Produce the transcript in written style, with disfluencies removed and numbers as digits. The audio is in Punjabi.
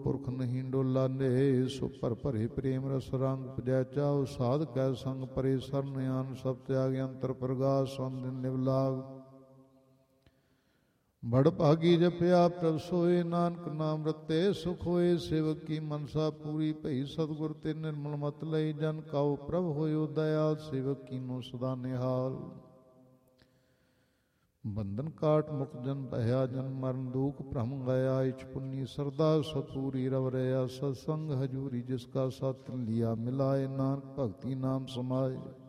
ਪੁਰਖ ਨਹੀਂ ਡੋਲਾਂਦੇ। ਸੋ ਭਰ ਭਰੇ ਪ੍ਰੇਮ ਰਸ ਰੰਗ ਪਜੈ ਚਾਉ। ਸਾਧ ਕੈ ਸੰਗ ਪਰੇ ਸਰਨ ਆਨ। ਸਭ ਤਿਆਗ ਅੰਤਰ ਪ੍ਰਗਾਸ ਸੰਦਿਨ ਨਿਵਲਾਗ। ਬੜ ਭਾਗੀ ਜਪਿਆ ਪ੍ਰਭ ਸੋਏ। ਨਾਨਕ ਨਾਮ ਰਤੇ ਸੁਖ ਹੋਏ। ਸੇਵਕ ਕੀ ਮਨਸਾ ਪੂਰੀ ਭਈ। ਸਤਿਗੁਰ ਤੇ ਨਿਰਮਲ ਮਤ ਲਈ। ਜਨ ਕਉ ਪ੍ਰਭ ਹੋਇਓ ਦਇਆਲ। ਸੇਵਕ ਕੀਨੋ ਸਦਾ ਨਿਹਾਲ। ਬੰਧਨ ਕਾਟ ਮੁਕਤ ਜਨ ਦਇਆ। ਜਨ ਮਰਨ ਦੁਖ ਭ੍ਰਮ ਗਿਆ। ਇਛ ਪੁੰਨੀ ਸਰਦਾ ਸਤਪੂਰੀ ਰਵ ਰਿਆ। ਸਤਸੰਗ ਹਜੂਰੀ ਜਿਸ ਕਾ ਸਤ ਲਿਆ ਮਿਲਾਏ। ਨਾਨਕ ਭਗਤੀ ਨਾਮ ਸਮਾਏ।